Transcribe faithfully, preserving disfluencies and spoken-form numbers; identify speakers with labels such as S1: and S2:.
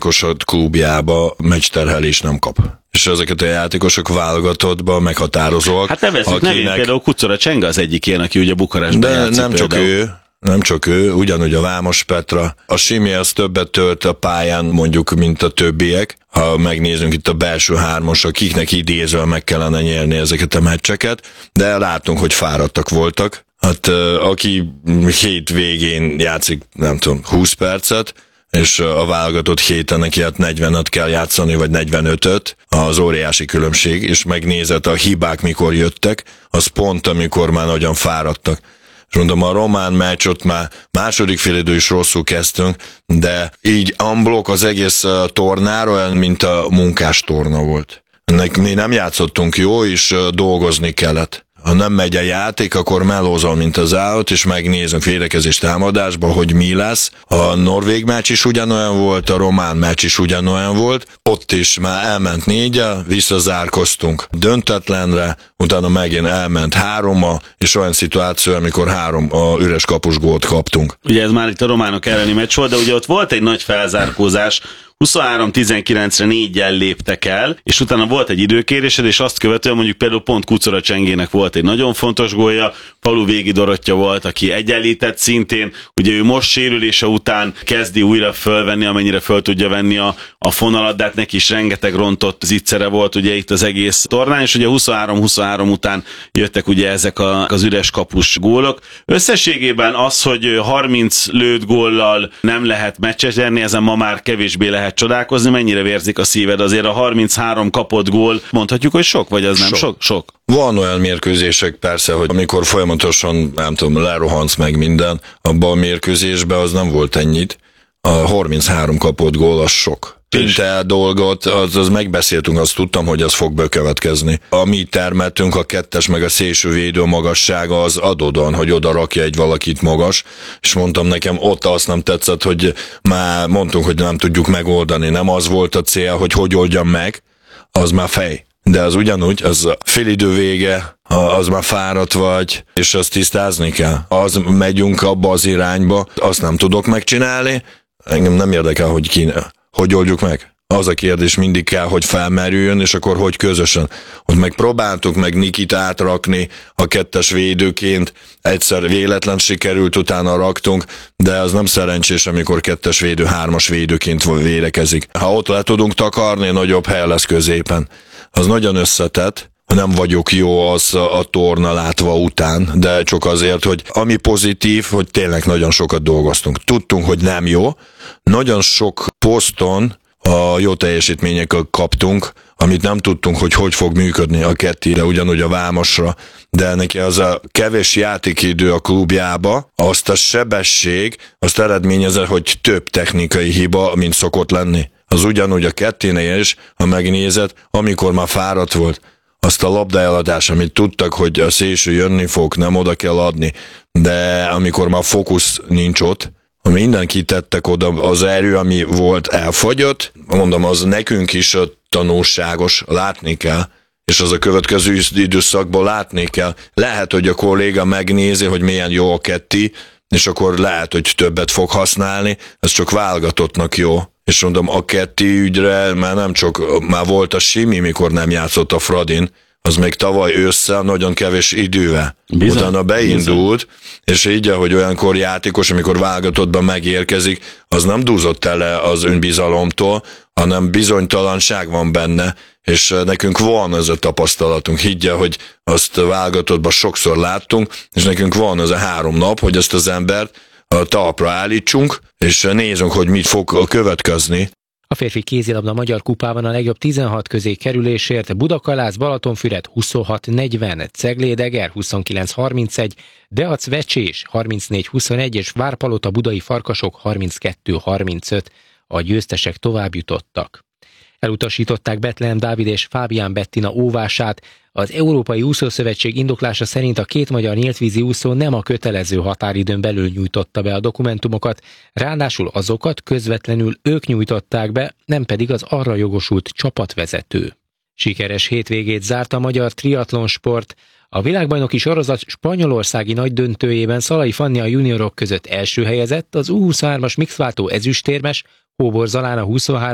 S1: játékosod klubjába meccsterhelés nem kap. És ezeket a játékosok válogatottban meghatározóak.
S2: Hát nevezzük akinek... nevén, például Kucora Csenga az egyik ilyen, aki ugye Bukarestben
S1: de
S2: játszik
S1: nem csak
S2: például.
S1: ő, nem csak ő, ugyanúgy a Vámos Petra. A Simi az többet tölt a pályán mondjuk, mint a többiek. Ha megnézzünk itt a belső hármas, akiknek idézve meg kellene nyerni ezeket a meccseket, de látunk, hogy fáradtak voltak. Hát aki hét végén játszik, nem tudom, húsz percet, és a válogatott héten neki hát negyvenet kell játszani, vagy negyvenötöt, az óriási különbség, és megnézett a hibák mikor jöttek, az pont amikor már nagyon fáradtak. És mondom, a román meccs ott már második félidő is rosszul kezdtünk, de így unblock az egész tornára olyan, mint a munkás torna volt. Ennek mi nem játszottunk jó, és dolgozni kellett. Ha nem megy a játék, akkor melózol, mint az állat, és megnézünk védekezés támadásban, hogy mi lesz. A norvég meccs is ugyanolyan volt, a román meccs is ugyanolyan volt. Ott is már elment négyel, visszazárkoztunk döntetlenre, utána megint elment hárommal, és olyan szituáció, amikor három a üres kapus gólt kaptunk.
S2: Ugye ez már itt a románok elleni meccs volt, de ugye ott volt egy nagy felzárkózás, huszonhárom tizenkilencre néggyel léptek el, és utána volt egy időkérésed, és azt követően mondjuk például pont Kucora Csengének volt egy nagyon fontos gólja, Falu Végi Dorottya volt, aki egyenlített szintén, ugye ő most sérülése után kezdi újra fölvenni, amennyire föl tudja venni a, a fonalat, de hát neki is rengeteg rontott zicsere volt ugye itt az egész tornán, és ugye huszonhárom huszonhárom után jöttek ugye ezek a, az üres kapus gólok. Összességében az, hogy harminc lőtt góllal nem lehet meccset nyerni, ezen ma már kevésbé lehet csodálkozni, mennyire vérzik a szíved, azért a harminchárom kapott gól, mondhatjuk, hogy sok, vagy az nem sok? Sok. sok.
S1: Van olyan mérkőzések persze, hogy amikor folyamatosan, nem tudom, lerohansz meg minden, abban a mérkőzésben az nem volt ennyit. A harminchárom kapott gól az sok. Pintel dolgot, az, az megbeszéltünk, azt tudtam, hogy az fog bekövetkezni. A mi termeltünk, a kettes meg a szélső védő magassága az adódon, hogy oda rakja egy valakit magas, és mondtam nekem, ott azt nem tetszett, hogy már mondtunk, hogy nem tudjuk megoldani. Nem az volt a cél, hogy hogy oldjam meg, az már fej. De az ugyanúgy, az félidő vége, az már fáradt vagy, és azt tisztázni kell. Az megyünk abba az irányba, azt nem tudok megcsinálni, engem nem érdekel, hogy ki, hogy oldjuk meg. Az a kérdés mindig kell, hogy felmerüljön, és akkor hogy közösen. Hogy megpróbáltuk meg Nikit átrakni a kettes védőként, egyszer véletlen sikerült, utána raktunk, de az nem szerencsés, amikor kettes védő hármas védőként védekezik. Ha ott le tudunk takarni, nagyobb hely lesz középen. Az nagyon összetett, nem vagyok jó az a torna látva után, de csak azért, hogy ami pozitív, hogy tényleg nagyon sokat dolgoztunk. Tudtunk, hogy nem jó. Nagyon sok poszton a jó teljesítményekkel kaptunk, amit nem tudtunk, hogy hogy fog működni a kettire, ugyanúgy a Vámosra, de neki az a kevés játékidő a klubjába, azt a sebesség, azt eredményezett, hogy több technikai hiba, mint szokott lenni. Az ugyanúgy a ketténél is, ha megnézed, amikor már fáradt volt, azt a labdaeladás, amit tudtak, hogy a szélső jönni fog, nem oda kell adni, de amikor már fókusz nincs ott, mindenki tettek oda, az erő, ami volt, elfogyott, mondom, az nekünk is tanulságos, látni kell, és az a következő időszakban látni kell. Lehet, hogy a kolléga megnézi, hogy milyen jó a ketti, és akkor lehet, hogy többet fog használni, ez csak válogatottnak jó. És mondom, a ketti ügyre már nem csak, már volt a Simi, mikor nem játszott a Fradin, az még tavaly ősszel nagyon kevés idővel. Bizony, utána beindult, bizony. És így, hogy olyankor játékos, amikor válogatottban megérkezik, az nem dúzott el az önbizalomtól, hanem bizonytalanság van benne, és nekünk van ez a tapasztalatunk. Higgye, hogy azt válogatottban sokszor láttunk, és nekünk van ez a három nap, hogy ezt az embert a talpra állítsunk, és nézzünk, hogy mit fog következni.
S3: A férfi kézilabda magyar kupában a legjobb tizenhat közé kerülésért Budakalász Balatonfüred huszonhat negyven, Ceglédeger huszonkilenc harmincegy, Deac Vecsés harmincnégy huszonegy és Várpalota Budai Farkasok harminckettő harmincöt. A győztesek tovább jutottak. Elutasították Betlehem Dávid és Fábián Bettina óvását. Az Európai Úszószövetség indoklása szerint a két magyar nyíltvízi úszó nem a kötelező határidőn belül nyújtotta be a dokumentumokat, ráadásul azokat közvetlenül ők nyújtották be, nem pedig az arra jogosult csapatvezető. Sikeres hétvégét zárt a magyar triatlonsport. A világbajnoki sorozat spanyolországi nagydöntőjében Szalai Fanni a juniorok között első helyezett, az U huszonhármas mixváltó ezüstérmes, Hóbor Zalán a huszonhárom